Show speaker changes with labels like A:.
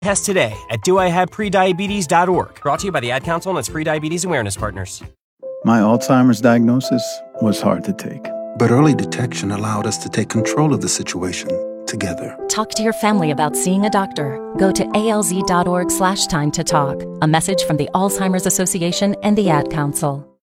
A: Test today at doihaveprediabetes.org. Brought to you by the Ad Council and its Prediabetes Awareness Partners.
B: My Alzheimer's diagnosis was hard to take.
C: But early detection allowed us to take control of the situation together.
D: Talk to your family about seeing a doctor. Go to alz.org/time to talk. A message from the Alzheimer's Association and the Ad Council.